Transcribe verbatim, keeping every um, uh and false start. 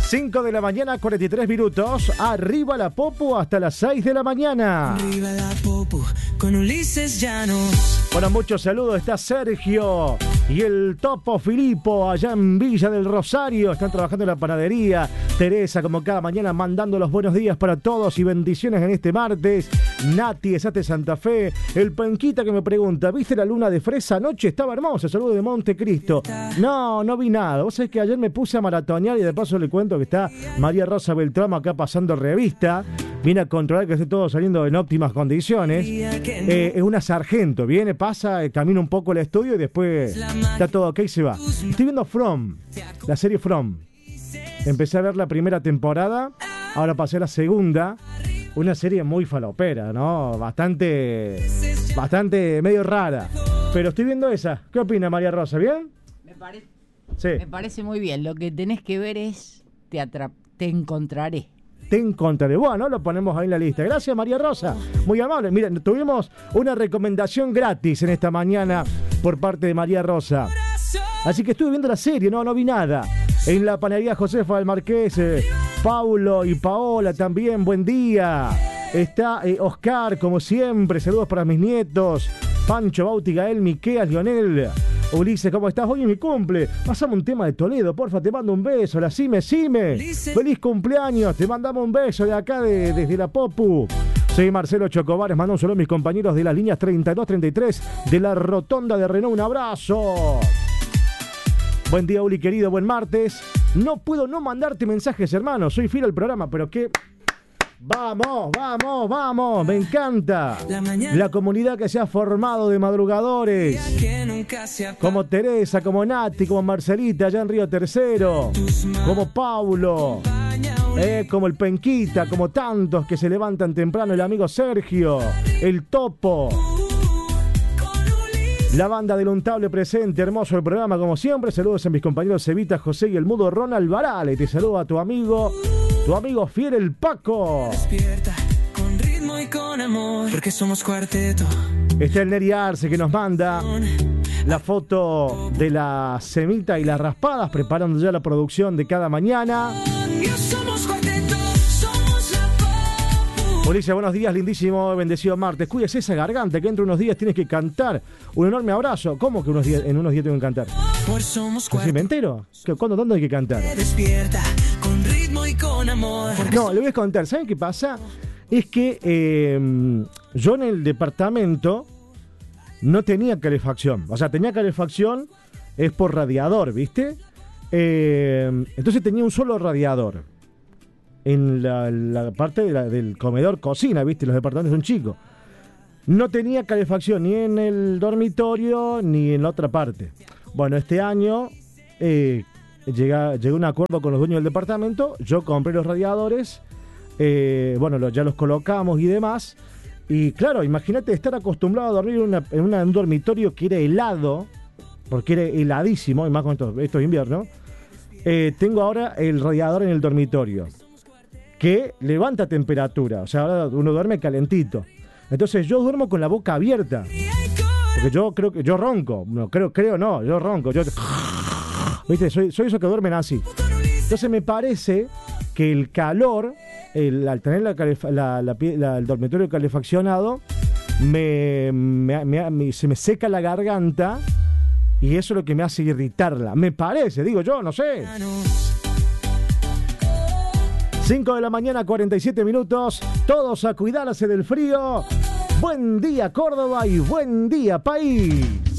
cinco de la mañana, cuarenta y tres minutos. Arriba la Popu hasta las seis de la mañana. Arriba la Popu con Ulises Llanos. Bueno, muchos saludos. Está Sergio y el Topo Filipo allá en Villa del Rosario. Están trabajando en la panadería. Teresa, como cada mañana, mandando los buenos días para todos y bendiciones en este martes. Nati, Esate Santa Fe. El Penquita que me pregunta, ¿viste la luna de fresa anoche? Estaba hermosa. Saludos de Montecristo. No, no vi nada. Vos sabés que ayer me puse a maratonear y de paso le cuento que está María Rosa Beltramo acá pasando revista. Viene a controlar que esté todo saliendo en óptimas condiciones. Eh, es una sargento. Viene, pasa, eh, camina un poco el estudio y después está todo ok y se va. Estoy viendo From, la serie From. Empecé a ver la primera temporada, ahora pasé a la segunda. Una serie muy falopera, ¿no? Bastante, bastante medio rara. Pero estoy viendo esa. ¿Qué opina María Rosa? ¿Bien? Me, pare... sí. Me parece muy bien. Lo que tenés que ver es Te, atra... te encontraré. Te encontraré. Bueno, lo ponemos ahí en la lista. Gracias, María Rosa. Muy amable. Miren, tuvimos una recomendación gratis en esta mañana por parte de María Rosa. Así que estuve viendo la serie, no, no vi nada. En la panadería Josefa del Marqués, eh, Paulo y Paola también, buen día. Está eh, Oscar, como siempre, saludos para mis nietos. Pancho, Bauti, Gael, Miqueas, Lionel. Ulises, ¿cómo estás? Hoy es mi cumple. Pasame un tema de Toledo, porfa, te mando un beso. La Cime, Cime. Feliz cumpleaños, te mandamos un beso de acá, de, desde la Popu. Soy Marcelo Chocobares, mando un saludo a mis compañeros de las líneas treinta y dos treinta y tres de la Rotonda de Renault. Un abrazo. Buen día, Uli, querido, buen martes. No puedo no mandarte mensajes, hermano. Soy fiel al programa, pero qué... Vamos, vamos, vamos, me encanta la comunidad que se ha formado de madrugadores, como Teresa, como Nati, como Marcelita allá en Río Tercero, como Paulo, eh, como el Penquita, como tantos que se levantan temprano, el amigo Sergio, el Topo, la banda del Untable presente, hermoso el programa como siempre. Saludos a mis compañeros Evita, José y el mudo Ronald Varale. Te saludo a tu amigo Tu amigo fiel, el Paco. Despierta con ritmo y con amor, porque somos cuarteto. Está el Neri Arce que nos manda la foto de la semita y las raspadas, preparando ya la producción de cada mañana. Somos cuarteto, somos la Popu. Ulises, buenos días, lindísimo, bendecido martes. Cuídese esa garganta que entre unos días tienes que cantar. Un enorme abrazo. ¿Cómo que unos días, en unos días tengo que cantar? Por somos cuarteto. ¿Sí, me entero? ¿Cuándo, dónde hay que cantar? Despierta con ritmo y con amor. No, le voy a contar. ¿Saben qué pasa? Es que eh, yo en el departamento no tenía calefacción. O sea, tenía calefacción, es por radiador, ¿viste? Eh, entonces tenía un solo radiador en la, la parte de la, del comedor cocina, ¿viste? Los departamentos son chicos. No tenía calefacción ni en el dormitorio ni en la otra parte. Bueno, este año eh, llega, llegué a un acuerdo con los dueños del departamento. Yo compré los radiadores. Eh, bueno, lo, ya los colocamos y demás. Y claro, imagínate estar acostumbrado a dormir en, una, en, una, en un dormitorio que era helado, porque era heladísimo, y más con esto, esto es invierno. Eh, tengo ahora el radiador en el dormitorio, que levanta temperatura. O sea, ahora uno duerme calentito. Entonces yo duermo con la boca abierta. Porque yo creo que yo ronco. No, creo, creo no, yo ronco. Yo, ¿viste? Soy, soy esos que duermen así. Entonces me parece que el calor, el, al tener la, la, la, la, el dormitorio calefaccionado, me, me, me, me, se me seca la garganta y eso es lo que me hace irritarla. Me parece, digo yo, no sé. cinco de la mañana, cuarenta y siete minutos. Todos a cuidarse del frío. Buen día, Córdoba, y buen día, país.